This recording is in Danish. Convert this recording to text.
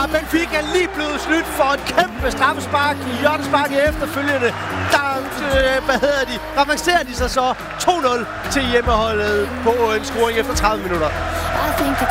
Benfica lige blevet snydt for et kæmpe straffespark i hjørnespark efterfølgende. Der avancerer de sig så 2-0 til hjemmeholdet på en scoring efter 30 minutter.